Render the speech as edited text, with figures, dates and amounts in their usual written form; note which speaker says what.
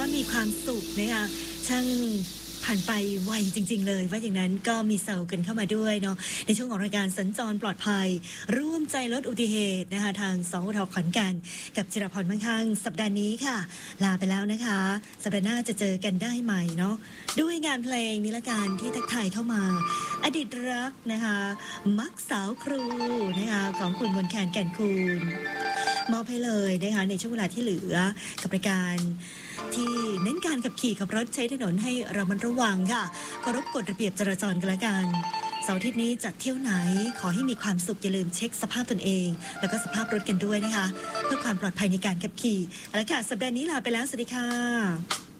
Speaker 1: ว่ามีความสุขนะคะช่างผ่านไปไวจริงๆเลยว่าอย่างนั้นก็มีแซวกันเข้ามาด้วยเนาะในช่วงของรายการสัญจรปลอดภัยร่วมใจลดอุบัติเหตุนะคะทางสวทขอนแก่นกับจิรพรมั่งคั่งสัปดาห์นี้ค่ะลาไปแล้วนะคะสัปดาห์หน้าจะเจอกันได้ใหม่เนาะด้วยงานเพลงนิรการที่ทักทายเข้ามาอดีตรักนะคะมักสาวครูนะคะของคุณมนต์แคนแก่นคูณมอบให้เลยนะคะในช่วงเวลาที่เหลือกับรายการที่เน้นการขับขี่ขับรถใช้ถนนให้เรามันระวังค่ะเคารพกฎระเบียบจราจรกันละกันเสาร์อาทิตย์นี้จะเที่ยวไหนขอให้มีความสุขอย่าลืมเช็คสภาพตนเองแล้วก็สภาพรถกันด้วยนะคะเพื่อความปลอดภัยในการขับขี่เอาละค่ะสัปดาห์นี้ลาไปแล้วสวัสดีค่ะ